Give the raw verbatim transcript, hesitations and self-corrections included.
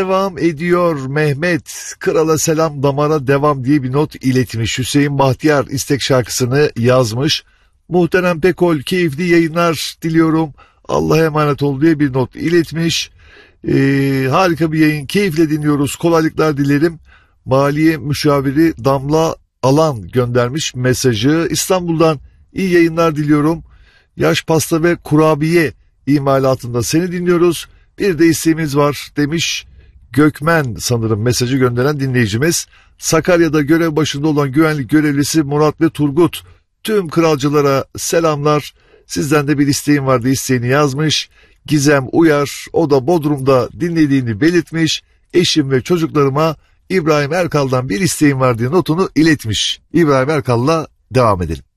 Devam ediyor Mehmet. Krala selam, damara devam diye bir not iletmiş. Hüseyin Bahtiyar istek şarkısını yazmış. Muhterem Pekol, keyifli yayınlar diliyorum. Allah'a emanet ol diye bir not iletmiş. Ee, harika bir yayın, keyifle dinliyoruz. Kolaylıklar dilerim. Maliye Müşaviri Damla Alan göndermiş mesajı. İstanbul'dan iyi yayınlar diliyorum. Yaş pasta ve kurabiye imalatında seni dinliyoruz. Bir de isteğimiz var demiş Gökmen, sanırım mesajı gönderen dinleyicimiz. Sakarya'da görev başında olan güvenlik görevlisi Murat ve Turgut. Tüm kralcılara selamlar. Sizden de bir isteğim vardı, isteğini yazmış. Gizem Uyar, o da Bodrum'da dinlediğini belirtmiş. Eşim ve çocuklarıma İbrahim Erkal'dan bir isteğim var diye notunu iletmiş. İbrahim Erkal'la devam edelim.